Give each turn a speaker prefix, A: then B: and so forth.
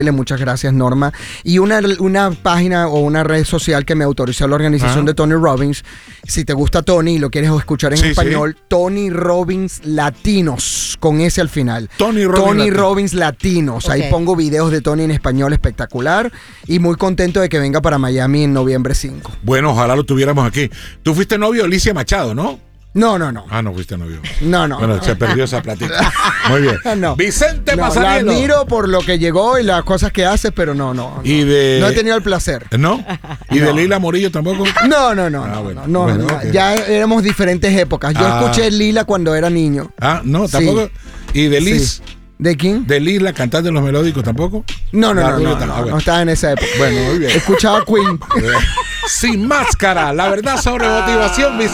A: Muchas gracias, Norma. Y una página o una red social que me autorizó la organización de Tony Robbins. Si te gusta Tony y lo quieres escuchar en español, Tony Robbins Latinos, con ese al final. Tony Robbins Latinos. Okay. Ahí pongo videos de Tony en español espectacular y muy contento de que venga para Miami en noviembre 5.
B: Bueno, ojalá lo tuviéramos aquí. Tú fuiste novio de Alicia Machado, ¿no?
A: No.
B: Ah, no fuiste novio.
A: No.
B: Bueno, se perdió esa plática. Muy bien.
A: No.
B: Vicente
A: La
B: Mazarielo.
A: admiro por lo que llegó y las cosas que hace, pero no. No he tenido el placer.
B: ¿No? ¿Y de Lila Morillo tampoco?
A: No.
B: Bueno, okay.
A: Ya éramos diferentes épocas. Yo escuché Lila cuando era niño.
B: Ah, no, tampoco. ¿Y de Liz?
A: Sí. ¿De quién?
B: ¿De Liz, la cantante de los melódicos, tampoco?
A: No estaba en esa época.
B: Bueno, muy bien.
A: Escuchaba Queen.
B: Sin máscara, la verdad sobre motivación.